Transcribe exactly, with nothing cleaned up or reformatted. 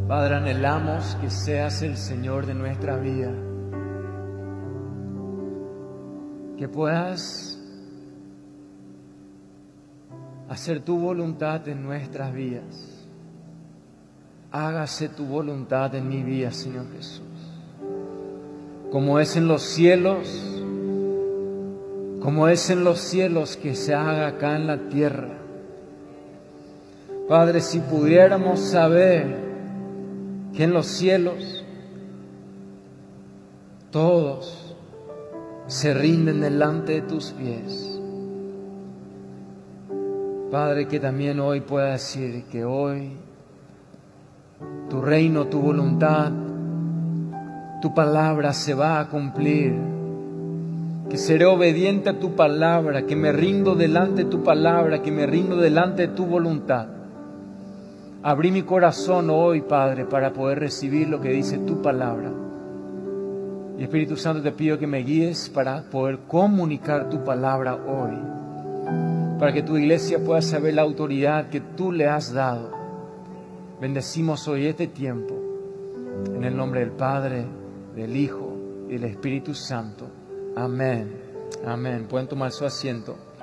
Padre, anhelamos que seas el Señor de nuestra vida, que puedas hacer tu voluntad en nuestras vidas. Hágase tu voluntad en mi vida, Señor Jesús. Como es en los cielos, como es en los cielos, que se haga acá en la tierra. Padre, si pudiéramos saber que en los cielos todos se rinden delante de tus pies. Padre, que también hoy pueda decir que hoy tu reino, tu voluntad, tu palabra se va a cumplir. Que seré obediente a tu palabra, que me rindo delante de tu palabra, que me rindo delante de tu voluntad. Abrí mi corazón hoy, Padre, para poder recibir lo que dice tu palabra. Y Espíritu Santo, te pido que me guíes para poder comunicar tu palabra hoy, para que tu iglesia pueda saber la autoridad que tú le has dado. Bendecimos hoy este tiempo, en el nombre del Padre, del Hijo y del Espíritu Santo. Amén. Amén. Pueden tomar su asiento.